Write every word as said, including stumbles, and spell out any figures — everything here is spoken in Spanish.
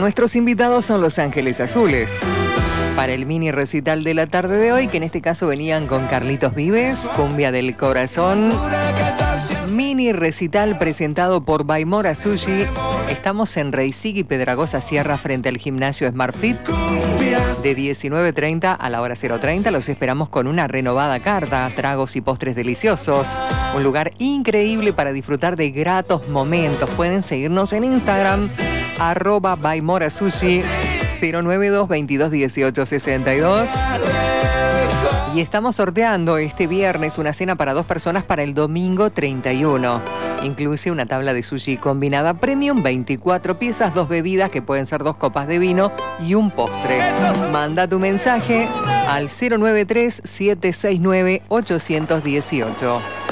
Nuestros invitados son Los Ángeles Azules para el mini recital de la tarde de hoy, que en este caso venían con Carlitos Vives, Cumbia del Corazón. Mini recital presentado por Baimora Sushi. Estamos en Reisig y Pedragosa Sierra frente al gimnasio Smart Fit. De diecinueve treinta a la hora cero treinta los esperamos con una renovada carta, tragos y postres deliciosos. Un lugar increíble para disfrutar de gratos momentos. Pueden seguirnos en Instagram, arroba Baimora Sushi, cero nueve dos, veintidós, dieciocho, sesenta y dos. Y estamos sorteando este viernes una cena para dos personas para el domingo treinta y uno. Incluye una tabla de sushi combinada premium, veinticuatro piezas, dos bebidas que pueden ser dos copas de vino y un postre. Manda tu mensaje al cero nueve tres, siete seis nueve, ocho uno ocho.